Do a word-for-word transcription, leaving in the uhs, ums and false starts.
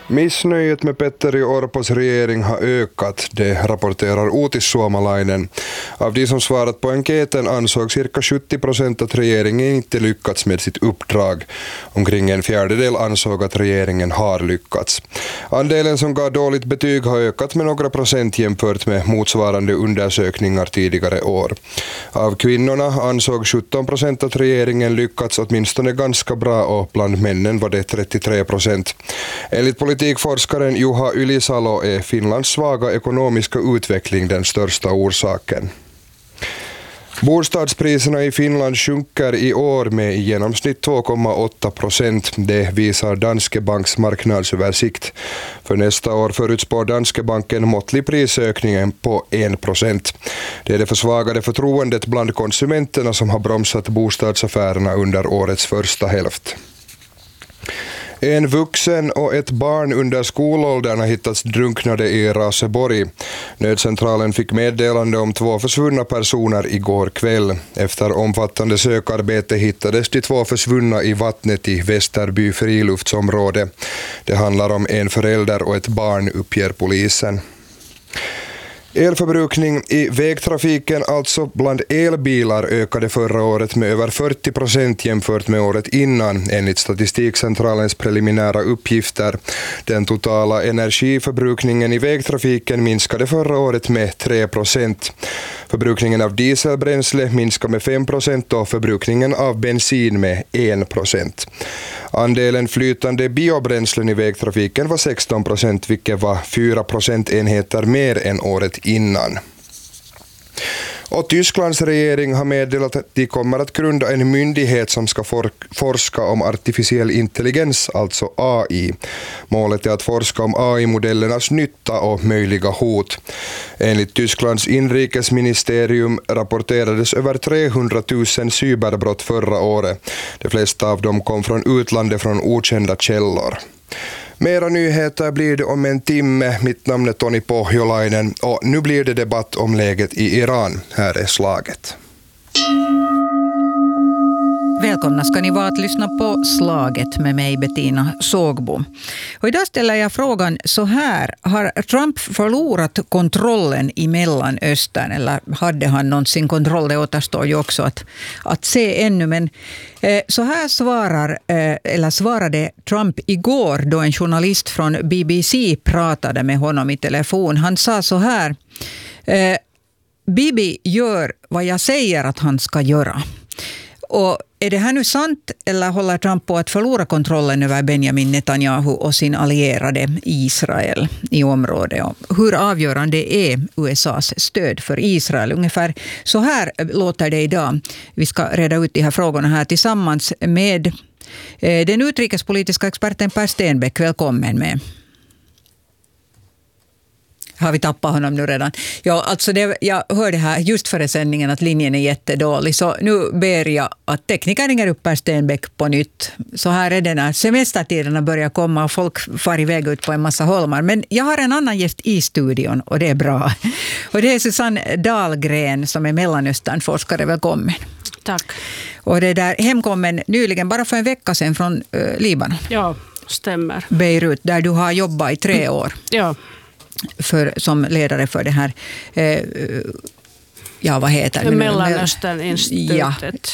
Missnöjet med Petteri Orpos regering har ökat, det rapporterar Uutis Suomalainen. Av de som svarat på enkäten ansåg cirka sjuttio procent att regeringen inte lyckats med sitt uppdrag. Omkring en fjärdedel ansåg att regeringen har lyckats. Andelen som gav dåligt betyg har ökat med några procent jämfört med motsvarande undersökningar tidigare år. Av kvinnorna ansåg sjutton procent att regeringen lyckats åtminstone ganska bra och bland männen var det trettiotre procent. Enligt politikforskaren Juha Ylisalo är Finlands svaga ekonomiska utveckling den största orsaken. Bostadspriserna i Finland sjunker i år med i genomsnitt två komma åtta procent. Det visar Danske Banks marknadsöversikt. För nästa år förutspår Danske Bank en måttlig prisökning på en procent. Det är det försvagade förtroendet bland konsumenterna som har bromsat bostadsaffärerna under årets första hälft. En vuxen och ett barn under skolåldern har hittats drunknade i Raseborg. Nödcentralen fick meddelande om två försvunna personer igår kväll. Efter omfattande sökarbete hittades de två försvunna i vattnet i Västerby friluftsområde. Det handlar om en förälder och ett barn, uppger polisen. Elförbrukning i vägtrafiken, alltså bland elbilar, ökade förra året med över fyrtio procent jämfört med året innan, enligt Statistikcentralens preliminära uppgifter. Den totala energiförbrukningen i vägtrafiken minskade förra året med tre procent. Förbrukningen av dieselbränsle minskade med fem procent och förbrukningen av bensin med en procent. Andelen flytande biobränslen i vägtrafiken var sexton procent, vilket var fyra procentenheter mer än året innan. Och Tysklands regering har meddelat att de kommer att grunda en myndighet som ska for- forska om artificiell intelligens, alltså A I. Målet är att forska om A I-modellernas nytta och möjliga hot. Enligt Tysklands inrikesministerium rapporterades över trehundratusen cyberbrott förra året. De flesta av dem kom från utlandet från okända källor. Mera nyheter blir det om en timme. Mitt namn är Toni Pohjolainen och nu blir det debatt om läget i Iran. Här är slaget. Välkomna ska ni vara att lyssna på Slaget med mig, Bettina Sågbo. Och idag ställer jag frågan så här: har Trump förlorat kontrollen i Mellanöstern, eller hade han någonsin kontroll? Det återstår ju också att, att se ännu, men eh, så här svarar, eh, eller svarade Trump igår då en journalist från B B C pratade med honom i telefon. Han sa så här: eh, Bibi gör vad jag säger att han ska göra. Och är det här nu sant, eller håller Trump på att förlora kontrollen över Benjamin Netanyahu och sin allierade Israel i området? Och hur avgörande är U S A:s stöd för Israel? Ungefär så här låter det idag. Vi ska reda ut de här frågorna här tillsammans med den utrikespolitiska experten Per Stenbeck. Välkommen med. Har vi tappat honom nu redan? Ja, alltså det, jag hörde här just före sändningen att linjen är jättedålig. Så nu ber jag att teknikern ringer upp Per Stenbeck på nytt. Så här är det när semestertiderna börjar komma och folk far iväg ut på en massa holmar. Men jag har en annan gäst i studion och det är bra. Och det är Susanne Dahlgren som är Mellanösternforskare. Välkommen. Tack. Och det är där hemkommen nyligen, bara för en vecka sedan, från uh, Libanon. Ja, stämmer. Beirut, där du har jobbat i tre år. Ja. För, som ledare för det här, eh, ja vad heter det? Mellanösterninstitutet. Ja,